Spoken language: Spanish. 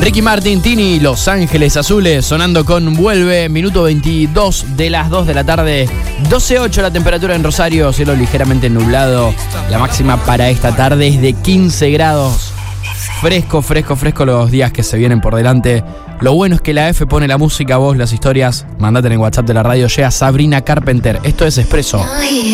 Ricky Martin, Tini, Los Ángeles Azules, sonando con Vuelve, minuto 22 de las 2 de la tarde, 12:08 la temperatura en Rosario, cielo ligeramente nublado, la máxima para esta tarde es de 15 grados, fresco los días que se vienen por delante. Lo bueno es que la F pone la música, vos las historias, mandate en el WhatsApp de la radio, llega Sabrina Carpenter, esto es Expreso.